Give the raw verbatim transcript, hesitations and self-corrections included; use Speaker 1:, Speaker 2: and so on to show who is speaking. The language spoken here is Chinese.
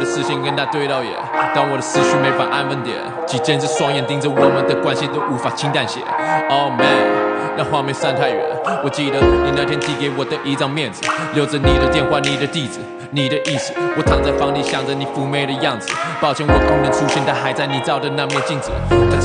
Speaker 1: 的视线跟他对到眼，当我的思绪没法安分点，几千只双眼盯着我们的关系都无法轻淡些。Oh man， 让画面散太远。我记得你那天递给我的一张面子，留着你的电话、你的地址、你的意思。我躺在房里想着你妩媚的样子，抱歉我不能出现，但还在你照的那面镜子。